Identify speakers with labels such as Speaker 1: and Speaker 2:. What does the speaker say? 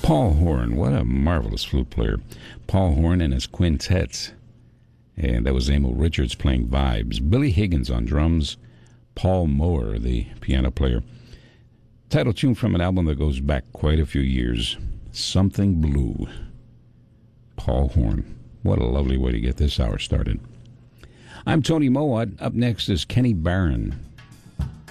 Speaker 1: Paul Horn, what a marvelous flute player. Paul Horn and his quintets. And that was Emil Richards playing vibes. Billy Higgins on drums. Paul Mower, the piano player. Title tune from an album that goes back quite a few years. Something Blue. Paul Horn. What a lovely way to get this hour started. I'm Tony Mowat. Up next is Kenny Barron.